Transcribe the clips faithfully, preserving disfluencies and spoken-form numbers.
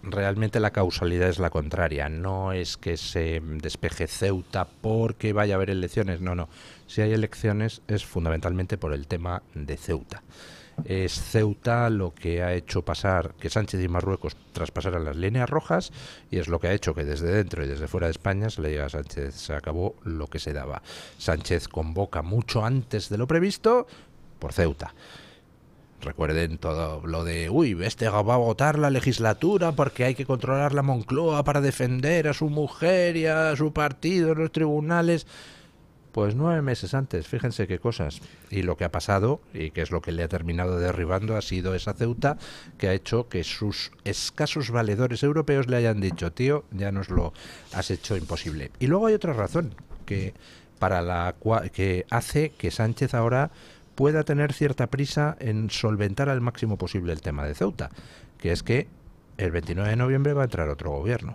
realmente la causalidad es la contraria. No es que se despeje Ceuta porque vaya a haber elecciones, no, no. Si hay elecciones es fundamentalmente por el tema de Ceuta. Es Ceuta lo que ha hecho pasar que Sánchez y Marruecos traspasaran las líneas rojas, y es lo que ha hecho que desde dentro y desde fuera de España se le diga a Sánchez: se acabó lo que se daba. Sánchez convoca mucho antes de lo previsto por Ceuta. Recuerden todo lo de, uy, este va a votar la legislatura porque hay que controlar la Moncloa para defender a su mujer y a su partido en los tribunales. Pues nueve meses antes, fíjense qué cosas. Y lo que ha pasado, y que es lo que le ha terminado derribando, ha sido esa Ceuta que ha hecho que sus escasos valedores europeos le hayan dicho: tío, ya nos lo has hecho imposible. Y luego hay otra razón que, para la cua- que hace que Sánchez ahora pueda tener cierta prisa en solventar al máximo posible el tema de Ceuta, que es que el veintinueve de noviembre va a entrar otro gobierno.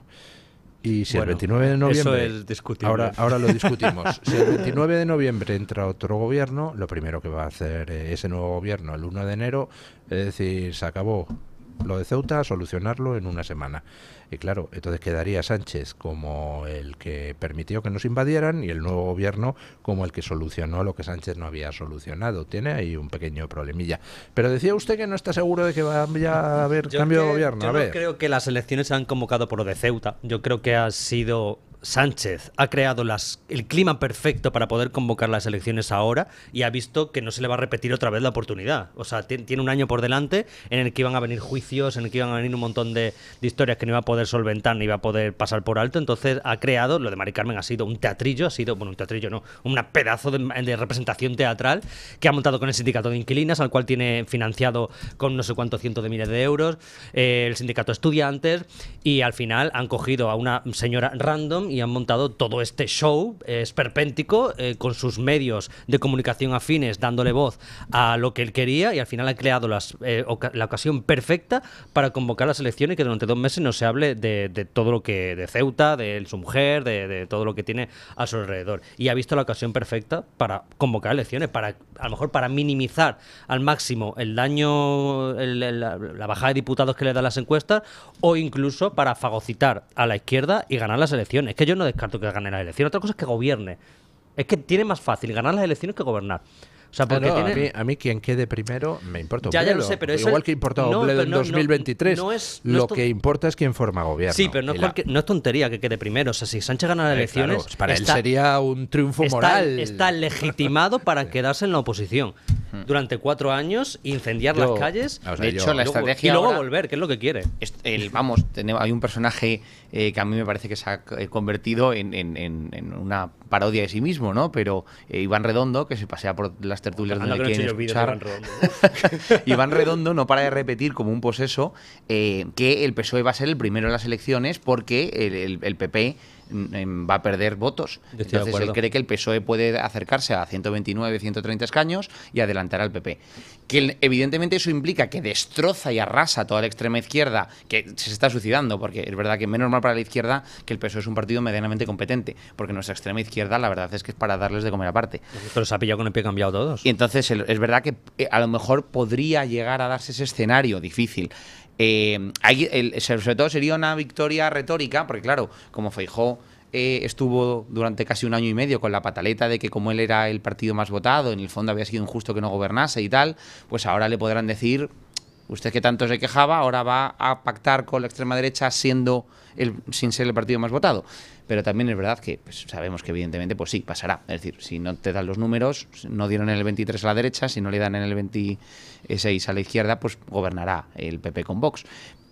Y si bueno, el veintinueve de noviembre, eso es discutible. Ahora, ahora lo discutimos. Si el veintinueve de noviembre entra otro gobierno, lo primero que va a hacer ese nuevo gobierno el uno de enero es decir: se acabó lo de Ceuta, solucionarlo en una semana. Y claro, entonces quedaría Sánchez como el que permitió que nos invadieran y el nuevo gobierno como el que solucionó lo que Sánchez no había solucionado. Tiene ahí un pequeño problemilla. Pero decía usted que no está seguro de que vaya a haber yo cambio que, de gobierno. Yo a no ver. creo que las elecciones se han convocado por lo de Ceuta. Yo creo que ha sido... Sánchez ha creado las, el clima perfecto para poder convocar las elecciones ahora y ha visto que no se le va a repetir otra vez la oportunidad. O sea, tiene un año por delante en el que iban a venir juicios, en el que iban a venir un montón de, de historias que no iba a poder solventar ni iba a poder pasar por alto. Entonces ha creado, lo de Mari Carmen ha sido un teatrillo, ha sido, bueno, un teatrillo no, un pedazo de, de representación teatral que ha montado con el sindicato de inquilinas, al cual tiene financiado con no sé cuántos cientos de miles de euros, eh, el sindicato de estudiantes, y al final han cogido a una señora random y han montado todo este show eh, esperpéntico eh, con sus medios de comunicación afines, dándole voz a lo que él quería, y al final ha creado las, eh, oca- la ocasión perfecta para convocar las elecciones y que durante dos meses no se hable de, de todo lo que de Ceuta, de su mujer, de, de todo lo que tiene a su alrededor. Y ha visto la ocasión perfecta para convocar elecciones, para a lo mejor para minimizar al máximo el daño, el, el, la, la bajada de diputados que le dan las encuestas, o incluso para fagocitar a la izquierda y ganar las elecciones. Es que yo no descarto que gane las elecciones. Otra cosa es que gobierne. Es que tiene más fácil ganar las elecciones que gobernar. O sea, porque Ah, no, tiene... a, mí, a mí quien quede primero me importa un Ya, ya bledo. lo sé, pero Igual eso... que importa no, un bledo pero en no, dos mil veintitrés, no, no es, no lo es ton... que importa es quién forma gobierno. Sí, pero no es, la... cualquier, no es tontería que quede primero. O sea, si Sánchez gana las eh, elecciones... Claro, para está, él sería un triunfo está, moral. Está legitimado para quedarse en la oposición durante cuatro años, incendiar Yo, las calles, o sea, de hecho, yo- la y luego, estrategia y luego ahora- volver, que es lo que quiere. Est- El, vamos, tenemos, hay un personaje eh, que a mí me parece que se ha eh, convertido en, en- en- en una parodia de sí mismo, ¿no? Pero eh, Iván Redondo, que se pasea por las tertulias Anda, donde que no he quieren hecho yo vídeos de escuchar. Iván Redondo. Iván Redondo no para de repetir como un poseso eh, que el P S O E va a ser el primero en las elecciones porque el, el- el P P mm, va a perder votos. Yo estoy de Entonces él acuerdo. cree que el P S O E puede acercarse a ciento veintinueve, ciento treinta escaños y adelantar al P P. Que el- evidentemente eso implica que destroza y arrasa toda la extrema izquierda, que se está suicidando, porque es verdad que menos mal para la izquierda que el P S O E es un partido medianamente competente, porque nuestra extrema izquierda la verdad es que es para darles de comer aparte. Pero se ha pillado con el pie cambiado todos. Y entonces el- es verdad que eh, a lo mejor podría llegar a darse ese escenario difícil. Eh, hay- el- sobre todo sería una victoria retórica, porque claro, como Feijóo eh, estuvo durante casi un año y medio con la pataleta de que como él era el partido más votado, en el fondo había sido injusto que no gobernase y tal, pues ahora le podrán decir: usted que tanto se quejaba, ahora va a pactar con la extrema derecha siendo el, sin ser el partido más votado. Pero también es verdad que pues, sabemos que evidentemente pues sí, pasará. Es decir, si no te dan los números, no dieron en el veintitrés a la derecha, si no le dan en el veintiséis a la izquierda, pues gobernará el P P con Vox.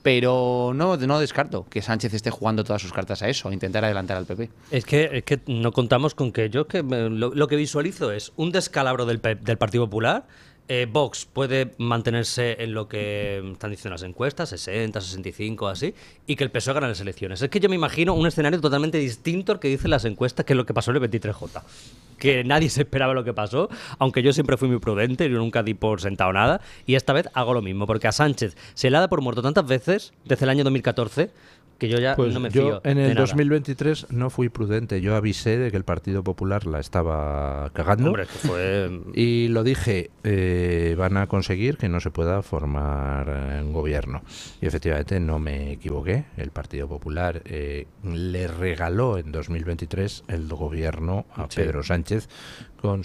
Pero no, no descarto que Sánchez esté jugando todas sus cartas a eso, a intentar adelantar al P P. Es que, es que no contamos con que yo que eh, lo, lo que visualizo es un descalabro del, P- del Partido Popular. Eh, Vox puede mantenerse en lo que están diciendo las encuestas, sesenta, sesenta y cinco, así, y que el P S O E gane las elecciones. Es que yo me imagino un escenario totalmente distinto al que dicen las encuestas, que es lo que pasó en el veintitrés J. Que nadie se esperaba lo que pasó, aunque yo siempre fui muy prudente, yo nunca di por sentado nada, y esta vez hago lo mismo, porque a Sánchez se le ha dado por muerto tantas veces desde el año dos mil catorce que yo ya Pues no me yo fío en de el nada. dos mil veintitrés no fui prudente. Yo avisé de que el Partido Popular la estaba cagando. Hombre, que fue... Y lo dije, eh, van a conseguir que no se pueda formar en gobierno. Y efectivamente no me equivoqué. El Partido Popular eh, le regaló en dos mil veintitrés el gobierno a Sí. Pedro Sánchez con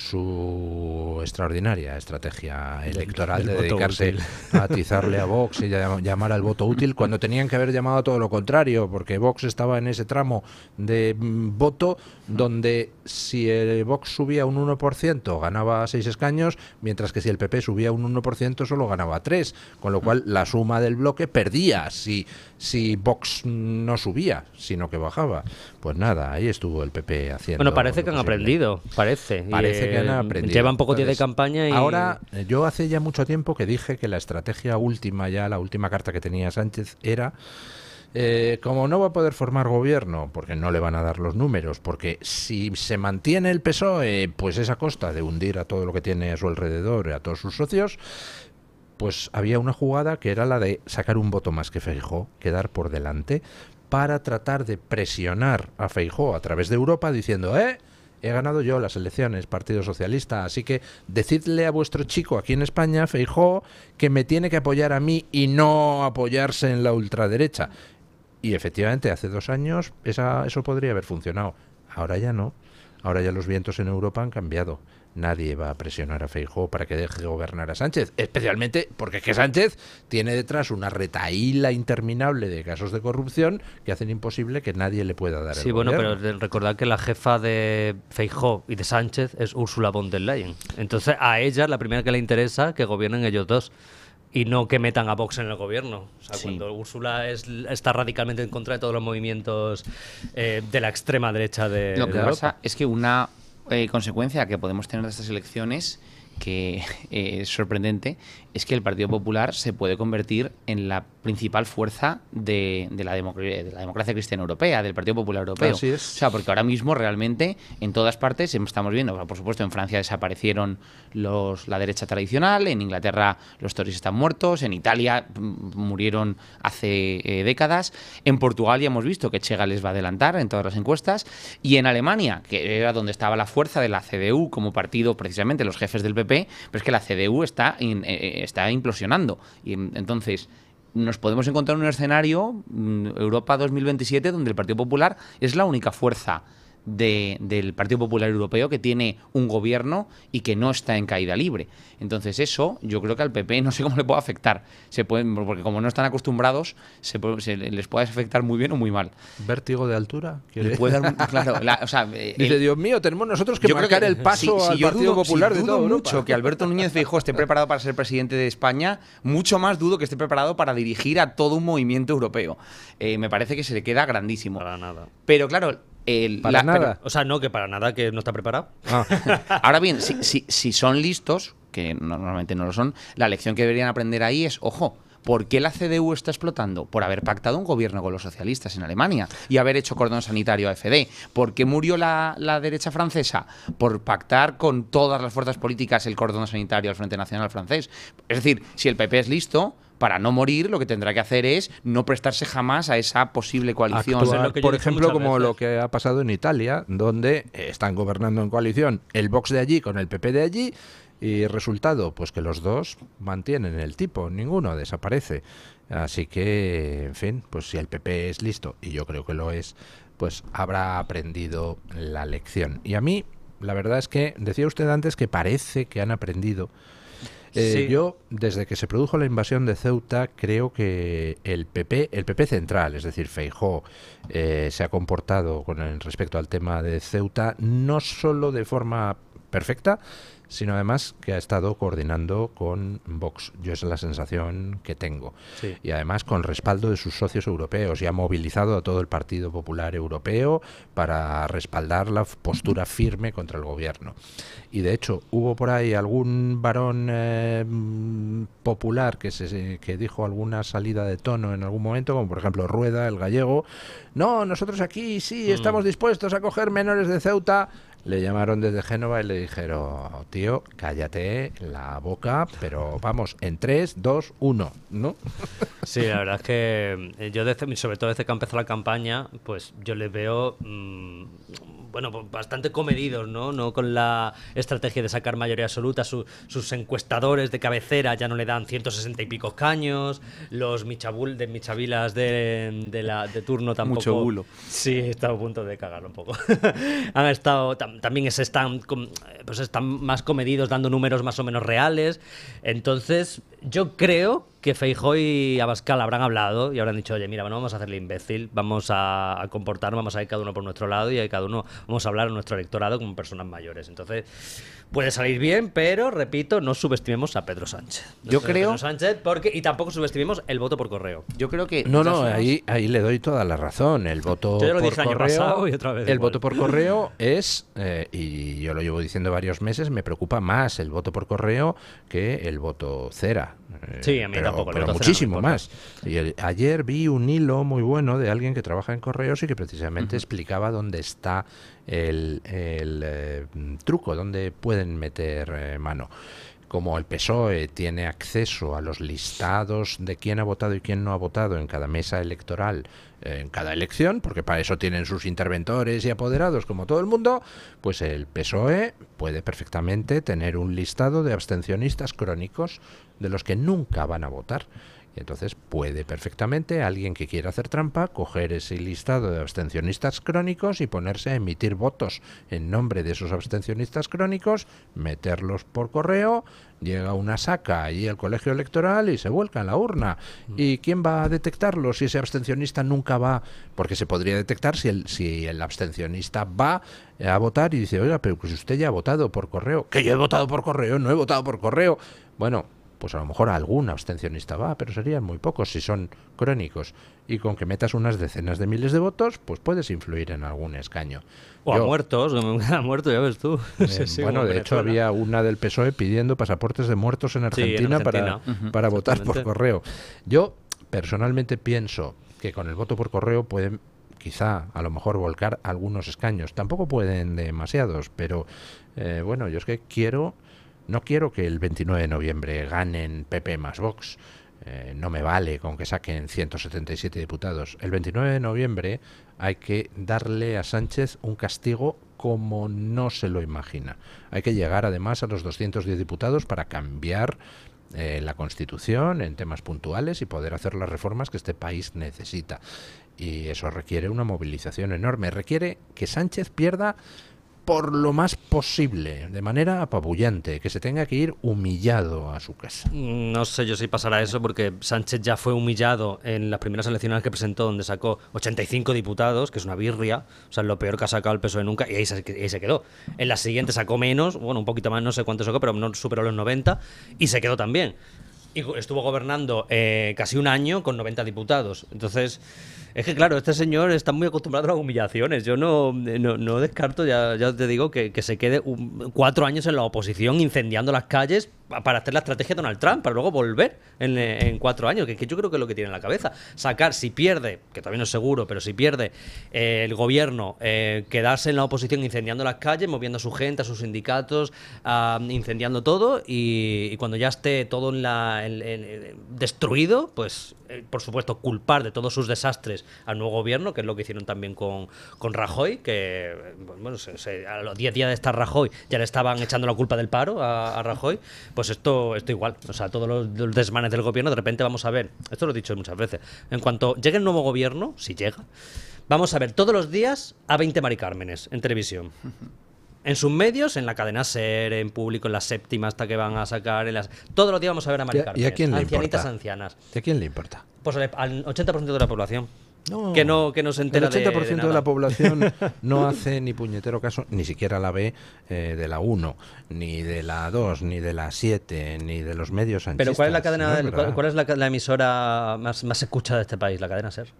su extraordinaria estrategia electoral del de voto dedicarse útil. a atizarle a Vox y llam- llamar al voto útil cuando tenían que haber llamado a todo lo contrario, porque Vox estaba en ese tramo de mm, voto donde si el Vox subía un uno por ciento ganaba seis escaños, mientras que si el P P subía un uno por ciento solo ganaba tres, con lo cual la suma del bloque perdía si, si Vox no subía, sino que bajaba. Pues nada, ahí estuvo el P P haciendo... Bueno, parece que lo han posible. aprendido, parece. Y, Parece que han eh, aprendido. Llevan poco día de Entonces, campaña y... Ahora, eh, yo hace ya mucho tiempo que dije que la estrategia última, ya la última carta que tenía Sánchez era... Eh, como no va a poder formar gobierno, porque no le van a dar los números, porque si se mantiene el P S O E, pues es a costa de hundir a todo lo que tiene a su alrededor, a todos sus socios, pues había una jugada que era la de sacar un voto más que Feijóo, quedar por delante, para tratar de presionar a Feijóo a través de Europa diciendo, eh, he ganado yo las elecciones, Partido Socialista, así que decidle a vuestro chico aquí en España, Feijóo, que me tiene que apoyar a mí y no apoyarse en la ultraderecha. Y efectivamente, hace dos años esa, eso podría haber funcionado. Ahora ya no. Ahora ya los vientos en Europa han cambiado. Nadie va a presionar a Feijóo para que deje gobernar a Sánchez. Especialmente porque es que Sánchez tiene detrás una retahíla interminable de casos de corrupción que hacen imposible que nadie le pueda dar Sí, el bueno, gobierno. pero recordad que la jefa de Feijóo y de Sánchez es Ursula von der Leyen. Entonces, a ella es la primera que le interesa que gobiernen ellos dos. Y no que metan a Vox en el gobierno. O sea, Sí. cuando Úrsula es, está radicalmente en contra de todos los movimientos eh, de la extrema derecha de, Lo que de Europa. pasa es que una eh, consecuencia que podemos tener de estas elecciones, que eh, es sorprendente, es que el Partido Popular se puede convertir en la principal fuerza de, de, la, democ- de la democracia cristiana europea, del Partido Popular Europeo. Así es. O sea, porque ahora mismo realmente en todas partes estamos viendo, o sea, por supuesto en Francia desaparecieron los, la derecha tradicional, en Inglaterra los Tories están muertos, en Italia mm, murieron hace eh, décadas, en Portugal ya hemos visto que Chega les va a adelantar en todas las encuestas, y en Alemania, que era donde estaba la fuerza de la C D U como partido, precisamente los jefes del P P, pero es que la C D U está, in, eh, está implosionando. Y entonces nos podemos encontrar en un escenario, mm, Europa dos mil veintisiete, donde el Partido Popular es la única fuerza de, del Partido Popular Europeo que tiene un gobierno y que no está en caída libre. Entonces eso yo creo que al P P no sé cómo le puede afectar, se pueden, porque como no están acostumbrados se, puede- se les puede afectar muy bien o muy mal. ¿Vértigo de altura? ¿Quiere? Le puede dar un- claro, la- o sea, eh, Dice, el- Dios mío, tenemos nosotros que yo creo marcar el paso si- si al yo Partido dudo- Popular si de dudo toda mucho Europa. que Alberto Núñez Feijóo esté preparado para ser presidente de España, mucho más dudo que esté preparado para dirigir a todo un movimiento europeo. Eh, me parece que se le queda grandísimo. Para nada. Pero claro, el, Para la- pero- nada. O sea, no, que para nada, que no está preparado. Ah, ahora bien, si, si, si son listos, que normalmente no lo son, la lección que deberían aprender ahí es, ojo, ¿por qué la C D U está explotando? Por haber pactado un gobierno con los socialistas en Alemania y haber hecho cordón sanitario a F D. ¿Por qué murió la, la derecha francesa? Por pactar con todas las fuerzas políticas el cordón sanitario al Frente Nacional francés. Es decir, si el P P es listo, para no morir, lo que tendrá que hacer es no prestarse jamás a esa posible coalición. actuar, es lo que yo por he dicho ejemplo, muchas como veces. lo que ha pasado en Italia, donde eh, están gobernando en coalición el Vox de allí con el P P de allí, y resultado, pues que los dos mantienen el tipo, ninguno desaparece. Así que, en fin, pues si el P P es listo, y yo creo que lo es, pues habrá aprendido la lección. Y a mí, la verdad es que, decía usted antes que parece que han aprendido. Eh, Sí. Yo, desde que se produjo la invasión de Ceuta, creo que el P P, el P P central, es decir, Feijóo, eh, se ha comportado con el, respecto al tema de Ceuta no solo de forma perfecta, sino además que ha estado coordinando con Vox. Yo esa es la sensación que tengo. Sí. Y además con respaldo de sus socios europeos, y ha movilizado a todo el Partido Popular Europeo para respaldar la f- postura firme contra el gobierno. Y de hecho hubo por ahí algún varón eh, mm, popular que se que dijo alguna salida de tono en algún momento, como por ejemplo Rueda, el gallego. No, nosotros aquí sí estamos dispuestos a coger menores de Ceuta. le llamaron desde Génova y le dijeron, tío, cállate la boca, pero vamos, en tres, dos, uno, ¿no? Sí, la verdad es que yo, desde, sobre todo desde que empezó la campaña, pues yo les veo... Mmm, bueno, bastante comedidos, ¿no? No con la estrategia de sacar mayoría absoluta. Su, sus encuestadores de cabecera ya no le dan ciento sesenta y pico caños. Los michabul de michavilas de, de, la, de turno tampoco. Mucho bulo. Sí, he estado a punto de cagarlo un poco. Han estado, tam, también es, están, pues están más comedidos, dando números más o menos reales. Entonces, yo creo que Feijóo y Abascal habrán hablado y habrán dicho, oye, mira, bueno, vamos a hacerle imbécil, vamos a, a comportarnos, vamos a ir cada uno por nuestro lado y cada uno vamos a hablar a nuestro electorado como personas mayores. Entonces, puede salir bien, pero, repito, no subestimemos a Pedro Sánchez. No yo creo... Pedro Sánchez porque, y tampoco subestimemos el voto por correo. Yo creo que... No, no, ahí, ahí le doy toda la razón. El voto yo ya lo por dije el año correo, pasado y otra vez el igual. voto por correo es, eh, y yo lo llevo diciendo varios meses, me preocupa más el voto por correo que el voto cera. Eh, Sí, a mí pero, tampoco. pero muchísimo más. Y el, ayer vi un hilo muy bueno de alguien que trabaja en correos y que precisamente uh-huh. explicaba dónde está el, el eh, truco, dónde pueden meter eh, mano. Como el P S O E tiene acceso a los listados de quién ha votado y quién no ha votado en cada mesa electoral, eh, en cada elección, porque para eso tienen sus interventores y apoderados como todo el mundo, pues el P S O E puede perfectamente tener un listado de abstencionistas crónicos de los que nunca van a votar. Y entonces puede perfectamente alguien que quiera hacer trampa coger ese listado de abstencionistas crónicos y ponerse a emitir votos en nombre de esos abstencionistas crónicos, meterlos por correo, llega una saca ahí al colegio electoral y se vuelca en la urna. ¿Y quién va a detectarlo si ese abstencionista nunca va? Porque se podría detectar si el, si el abstencionista va a votar y dice, oiga, pero pues usted ya ha votado por correo. Que yo he votado por correo, no he votado por correo. Bueno, pues a lo mejor algún abstencionista va, pero serían muy pocos si son crónicos. Y con que metas unas decenas de miles de votos, pues puedes influir en algún escaño. O Yo, a muertos, a muertos, ya ves tú. Eh, sí, sí, bueno, de Venezuela. hecho había una del P S O E pidiendo pasaportes de muertos en Argentina, sí, en Argentina. para, Uh-huh. para votar por correo. Yo personalmente pienso que con el voto por correo pueden quizá a lo mejor volcar algunos escaños. Tampoco pueden demasiados, pero eh, bueno, yo es que quiero... No quiero que el veintinueve de noviembre ganen P P más Vox. Eh, no me vale con que saquen ciento setenta y siete diputados. El veintinueve de noviembre hay que darle a Sánchez un castigo como no se lo imagina. Hay que llegar además a los doscientos diez diputados para cambiar eh, la Constitución en temas puntuales y poder hacer las reformas que este país necesita. Y eso requiere una movilización enorme. Requiere que Sánchez pierda por lo más posible, de manera apabullante, que se tenga que ir humillado a su casa. No sé yo si pasará eso, porque Sánchez ya fue humillado en las primeras elecciones que presentó, donde sacó ochenta y cinco diputados, que es una birria, o sea, lo peor que ha sacado el P S O E nunca, y ahí se, ahí se quedó. En la siguiente sacó menos, bueno, un poquito más, no sé cuánto sacó, pero no superó los noventa, y se quedó también. Y estuvo gobernando eh, casi un año con noventa diputados. Entonces... Es que, claro, este señor está muy acostumbrado a las humillaciones. Yo no, no, no descarto, ya, ya te digo, que, que se quede un, cuatro años en la oposición incendiando las calles para hacer la estrategia de Donald Trump, para luego volver en, en cuatro años, que, que yo creo que es lo que tiene en la cabeza. Sacar, si pierde, que todavía no es seguro, pero si pierde eh, el gobierno, eh, quedarse en la oposición incendiando las calles, moviendo a su gente, a sus sindicatos, uh, incendiando todo, y, y cuando ya esté todo en la, en, en, destruido, pues, eh, por supuesto, culpar de todos sus desastres al nuevo gobierno, que es lo que hicieron también con, con Rajoy, que bueno, se, se, a los diez días de estar Rajoy ya le estaban echando la culpa del paro a, a Rajoy. Pues esto, esto igual, o sea, todos los, los desmanes del gobierno, de repente vamos a ver, esto lo he dicho muchas veces, en cuanto llegue el nuevo gobierno, si llega, vamos a ver todos los días a veinte Mari Cármenes en televisión. En sus medios, en la cadena SER, en público, en la séptima hasta que van a sacar, en las... todos los días vamos a ver a Mari Cármenes. ¿Y a quién le ancianitas importa? ancianas. ¿Y a quién le importa? Pues al, al ochenta por ciento de la población. No, que no que no se entera el ochenta por ciento de, de, de, de la población no hace ni puñetero caso, ni siquiera la ve eh, de la uno, ni de la dos, ni de la siete, ni de los medios sanchistas. Pero ¿cuál es la cadena, no es cuál, cuál es la, la emisora más, más escuchada de este país? La cadena SER.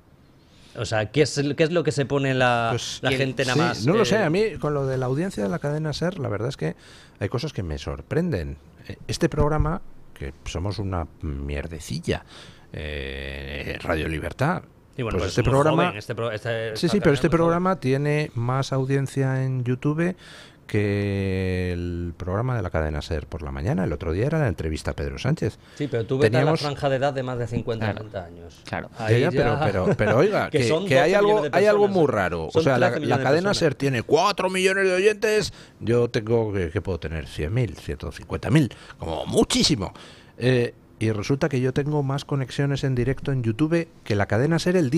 O sea, ¿qué es, qué es lo que se pone la, pues, la gente nada sí, más? No eh... lo sé, a mí con lo de la audiencia de la cadena SER, la verdad es que hay cosas que me sorprenden. Este programa, que somos una mierdecilla, eh, Radio Libertad, Y bueno, pues pues este es muy programa... joven, este pro- este- Sí, esta sí, pero cadena este es muy joven. programa tiene más audiencia en YouTube que el programa de la cadena SER por la mañana. El otro día era la entrevista a Pedro Sánchez. Sí, pero tú ves Teníamos- la franja de edad de más de cincuenta, Claro, sesenta años. claro. Ya, Ahí ya, pero, ya- pero, pero oiga, que, son que hay doce algo, millones de hay algo personas. muy raro. O Son sea, la, trece la millones de cadena personas. SER tiene cuatro millones de oyentes. Yo tengo que, que puedo tener cien mil, ciento cincuenta mil, como muchísimo. Eh, y resulta que yo tengo más conexiones en directo en YouTube que la cadena SER el día